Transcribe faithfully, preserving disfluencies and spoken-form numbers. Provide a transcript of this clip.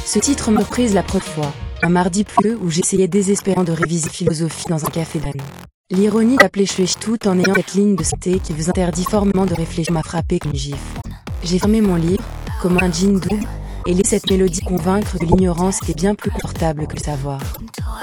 Ce titre me prise la première fois, un mardi pluvieux où j'essayais désespérément de réviser philosophie dans un café d'Anne. L'ironie d'appeler Chouèche tout en ayant cette ligne de santé qui vous interdit formellement de réfléchir m'a frappé comme une gifle. J'ai fermé mon livre, comme un jean double, et laissé cette mélodie convaincre que l'ignorance était bien plus confortable que le savoir.